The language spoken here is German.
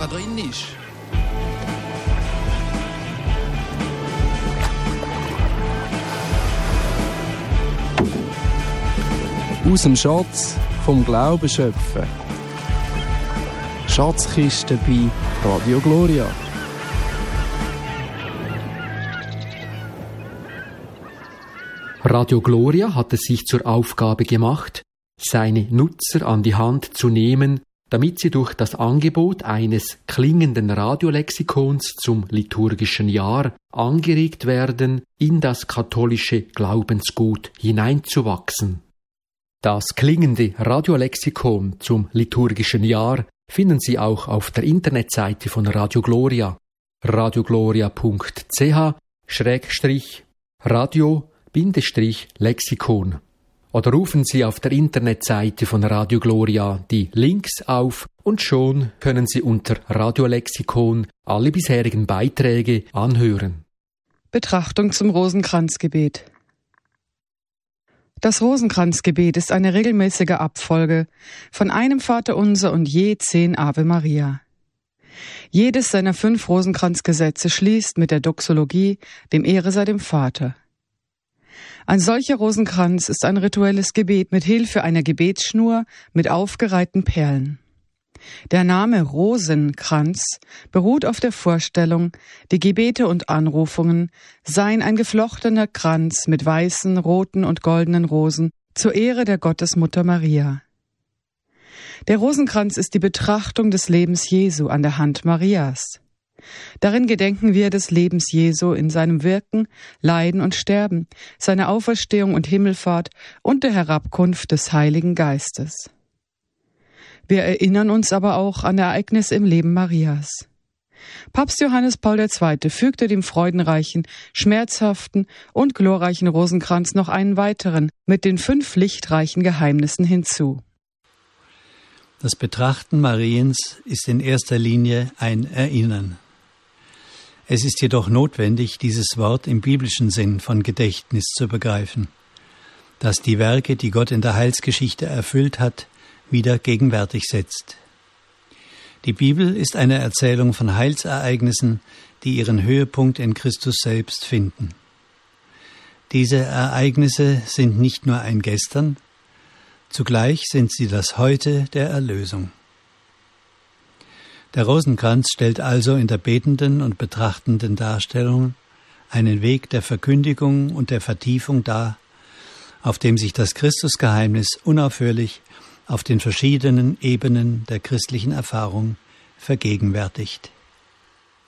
drin ist. Aus dem Schatz vom Glauben schöpfen. Schatzkiste bei Radio Gloria. Radio Gloria hat es sich zur Aufgabe gemacht, seine Nutzer an die Hand zu nehmen, damit sie durch das Angebot eines klingenden Radiolexikons zum liturgischen Jahr angeregt werden, in das katholische Glaubensgut hineinzuwachsen. Das klingende Radiolexikon zum liturgischen Jahr finden Sie auch auf der Internetseite von Radio Gloria, radiogloria.ch/radio-lexikon. Oder rufen Sie auf der Internetseite von Radio Gloria die Links auf und schon können Sie unter Radiolexikon alle bisherigen Beiträge anhören. Betrachtung zum Rosenkranzgebet. Das Rosenkranzgebet ist eine regelmäßige Abfolge von einem Vaterunser und je 10 Ave Maria. Jedes seiner 5 Rosenkranzgesetze schließt mit der Doxologie, dem Ehre sei dem Vater. Ein solcher Rosenkranz ist ein rituelles Gebet mit Hilfe einer Gebetsschnur mit aufgereihten Perlen. Der Name Rosenkranz beruht auf der Vorstellung, die Gebete und Anrufungen seien ein geflochtener Kranz mit weißen, roten und goldenen Rosen zur Ehre der Gottesmutter Maria. Der Rosenkranz ist die Betrachtung des Lebens Jesu an der Hand Marias. Darin gedenken wir des Lebens Jesu in seinem Wirken, Leiden und Sterben, seiner Auferstehung und Himmelfahrt und der Herabkunft des Heiligen Geistes. Wir erinnern uns aber auch an Ereignisse im Leben Marias. Papst Johannes Paul II. Fügte dem freudenreichen, schmerzhaften und glorreichen Rosenkranz noch einen weiteren mit den 5 lichtreichen Geheimnissen hinzu. Das Betrachten Mariens ist in erster Linie ein Erinnern. Es ist jedoch notwendig, dieses Wort im biblischen Sinn von Gedächtnis zu begreifen, das die Werke, die Gott in der Heilsgeschichte erfüllt hat, wieder gegenwärtig setzt. Die Bibel ist eine Erzählung von Heilsereignissen, die ihren Höhepunkt in Christus selbst finden. Diese Ereignisse sind nicht nur ein Gestern, zugleich sind sie das Heute der Erlösung. Der Rosenkranz stellt also in der betenden und betrachtenden Darstellung einen Weg der Verkündigung und der Vertiefung dar, auf dem sich das Christusgeheimnis unaufhörlich auf den verschiedenen Ebenen der christlichen Erfahrung vergegenwärtigt.